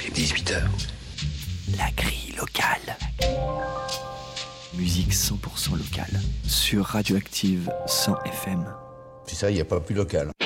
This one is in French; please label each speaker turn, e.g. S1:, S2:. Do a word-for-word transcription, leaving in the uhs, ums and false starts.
S1: est dix-huit heures.
S2: La grille locale. Musique cent pour cent locale sur Radioactive cent F M.
S3: Puis ça, il n'y a pas plus local.